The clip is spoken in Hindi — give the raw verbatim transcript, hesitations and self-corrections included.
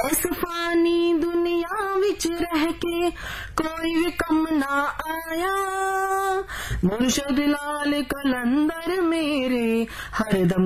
इस फानी दुनिया विच रह के कोई भी कम ना आया, मुर्शद लाल कलंदर मेरे हरदम